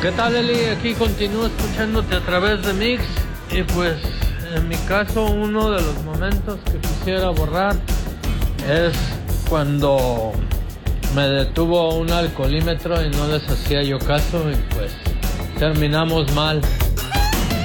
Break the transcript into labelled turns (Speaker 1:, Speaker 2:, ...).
Speaker 1: ¿Qué tal, Eli? Aquí continúo escuchándote a través de Mix. Y pues, en mi caso, uno de los momentos que quisiera borrar es cuando me detuvo un alcoholímetro y no les hacía yo caso y pues terminamos mal.